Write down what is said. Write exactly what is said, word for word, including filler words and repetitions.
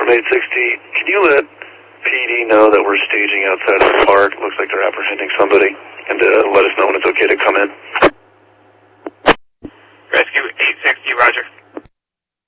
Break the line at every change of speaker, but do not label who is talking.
from eight sixty, can you let P D know that we're staging outside of the park? Looks like they're apprehending somebody, and uh, let us know when it's okay to come in.